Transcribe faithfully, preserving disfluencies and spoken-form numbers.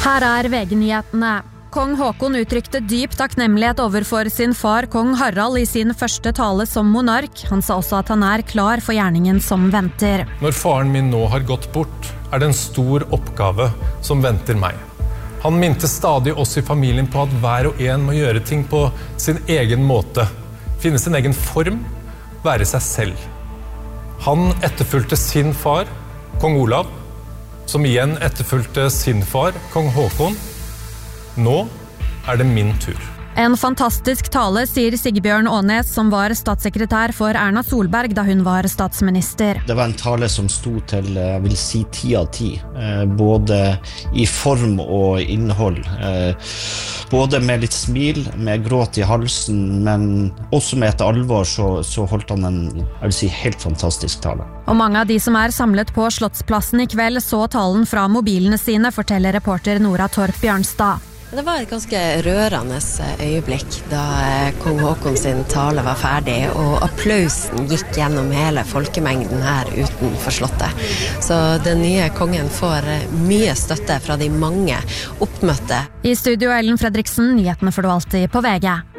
Her er V G-nyhetene. Kong Håkon uttrykte dyp takknemlighet overfor sin far Kong Harald i sin første tale som monark. Han sa også at han er klar for gjerningen som venter. Når faren min nå har gått bort, er det en stor oppgave som venter meg. Han minte stadig oss i familien på at hver og en må gjøre ting på sin egen måte. Finne sin egen form, være seg selv. Han etterfulgte sin far, Kong Olav, som igjen etterfulgte sin far, Kong Håkon. Nå er det min tur. En fantastisk tale, sier Sigbjørn Aanes, som var statssekretær for Erna Solberg da hun var statsminister. Det var en tale som sto til, jeg vil si, ti av ti. Både i form og innhold. Både med litt smil, med gråt i halsen, men også med et alvor så, så holdt han en, jeg vil si, helt fantastisk tale. Og mange av de som er samlet på Slottsplassen i kveld så talen fra mobilene sine, forteller reporter Nora Torp Bjørnstad. Det var et ganske rørende øyeblikk da Kong Håkon sin tale var ferdig, og applausen gikk gjennom hele folkemengden her utenfor slottet. Så den nye kongen får mye støtte fra de mange oppmøtte. I studio Ellen Fredriksen, nyhetene får du alltid på V G.